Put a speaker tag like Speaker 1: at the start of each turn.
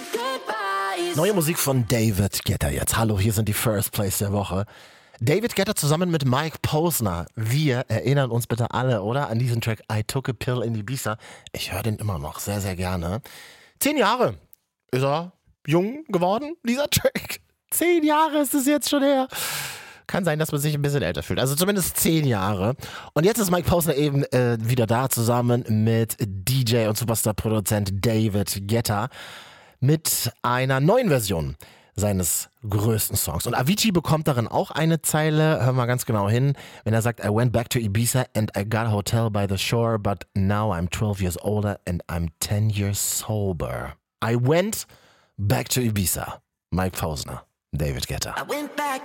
Speaker 1: Neue Musik von David Guetta jetzt. Hallo, hier sind die First Plays der Woche. David Guetta zusammen mit Mike Posner. Wir erinnern uns bitte alle, oder? An diesen Track I Took a Pill in Ibiza. Ich höre den immer noch sehr, sehr gerne. 10 Jahre ist er jung geworden, dieser Track. 10 Jahre ist es jetzt schon her. Kann sein, dass man sich ein bisschen älter fühlt. Also zumindest 10 Jahre. Und jetzt ist Mike Posner eben wieder da, zusammen mit DJ und Superstar-Produzent David Guetta mit einer neuen Version seines größten Songs. Und Avicii bekommt darin auch eine Zeile, hör mal ganz genau hin, wenn er sagt, I went back to Ibiza and I got a hotel by the shore, but now I'm 12 years older and I'm 10 years sober. I went back to Ibiza. Mike Posner, David Guetta. I went back